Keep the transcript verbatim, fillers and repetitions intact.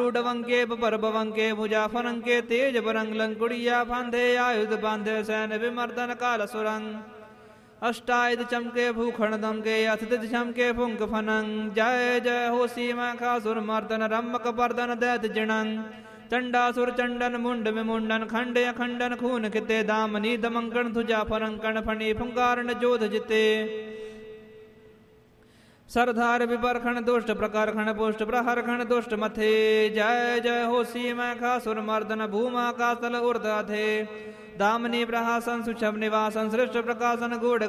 गरुड़ वंके पर बवंके भुजा फरंके तेज बरंग लंकुड़िया फांधे आयुध बांधे सैन विमर्दन काल सुरंग अष्टायुध चमके भूखण दमके अथित चमके फुंक फनंग जय जय हो सीमा खासुर मर्दन रमक पर्दन दैत जिणंग चंडासुर चंडन मुंड विमुंडन खंड अखंडन खून किते दामनी दमंकन तुजा फरंकन फणी फुंकारन जोध जिते सरदार विपरखण दुष्ट प्रकारखण पुष्ट प्रहरखण दुष्ट मथे जय जय हो सीमा खासुर मर्दन भूमा कातल उर्ध थे दामनी प्रहासन सुषभ निवासन सृष्ट प्रकाशन गूढ़